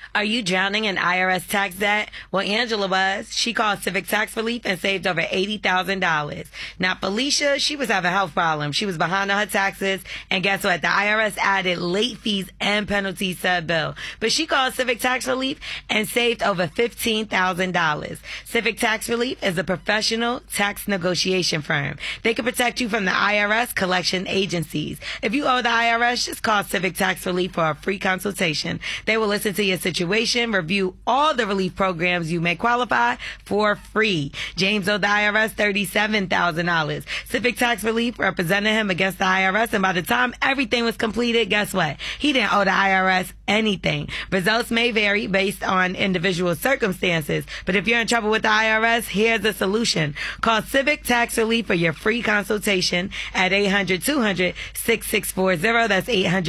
Are you drowning in IRS tax debt? Well, Angela was. She called Civic Tax Relief and saved over $80,000. Now, Felicia, she was having health problems. She was behind on her taxes. And guess what? The IRS added late fees and penalties to her bill. But she called Civic Tax Relief and saved over $15,000. Civic Tax Relief is a professional tax negotiation firm. They can protect you from the IRS collection agencies. If you owe the IRS, just call Civic Tax Relief for a free consultation. They will listen to your situation, review all the relief programs you may qualify for free. James owed the IRS $37,000. Civic Tax Relief represented him against the IRS, and by the time everything was completed, guess what? He didn't owe the IRS anything. Results may vary based on individual circumstances, but if you're in trouble with the IRS, here's a solution. Call Civic Tax Relief for your free consultation at 800-200-6640. That's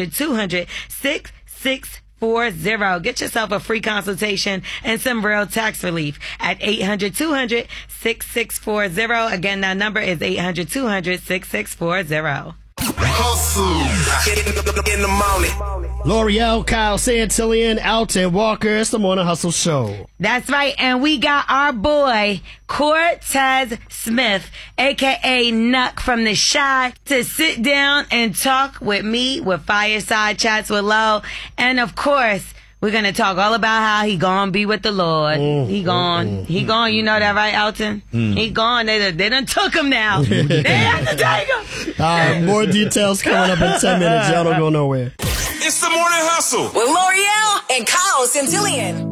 800-200-6640. Get yourself a free consultation and some real tax relief at 800-200-6640. Again, that number is 800-200-6640. Hustle in the morning. L'Oreal, Kyle Santillian, Alton Walker. It's the Morning Hustle Show. That's right, and we got our boy Cortez Smith, a.k.a. Nuck from the Shy, to sit down and talk with me with Fireside Chats with Lo. And of course, we're going to talk all about how he gonna be with the Lord. He gone. You know that, right, Alton? He gone. They done took him now. They had to take him. All right, more details coming up in 10 minutes. Y'all don't go nowhere. It's the Morning Hustle with L'Oreal and Kyle Santillian.